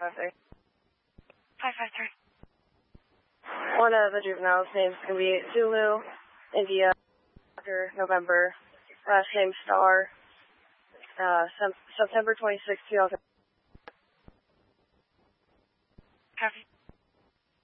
553. 553. One of the juveniles' names can be Zulu, India, November, last name Star, September 26, 2000. Copy.